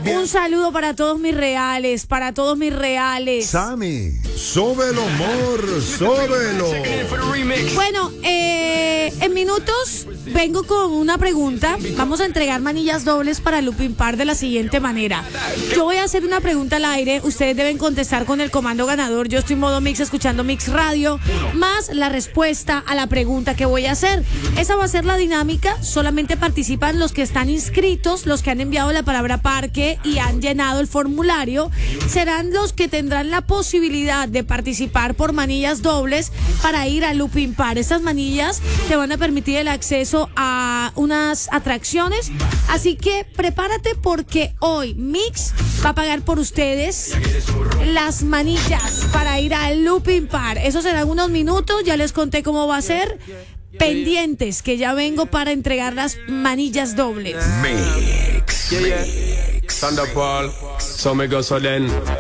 Un saludo para todos mis reales, Sammy, sóbelo, amor, sóbelo. Bueno, en minutos vengo con una pregunta. Vamos a entregar manillas dobles para Looping Par de la siguiente manera. Yo voy a hacer una pregunta al aire. Ustedes deben contestar con el comando ganador. Yo estoy en modo mix, escuchando Mix Radio, más la respuesta a la pregunta que voy a hacer. Esa va a ser la dinámica. Solamente participan los que están inscritos, los que han enviado la palabra parque y han llenado el formulario. Serán los que tendrán la posibilidad de participar por manillas dobles para ir a Looping Par. Estas manillas te van a permitir el acceso a unas atracciones, así que prepárate porque hoy Mix va a pagar por ustedes las manillas para ir al Looping Par. Eso serán unos minutos, ya les conté cómo va a ser. Pendientes, que ya vengo para entregar las manillas dobles. Mix. Thunderpal, so me go so then.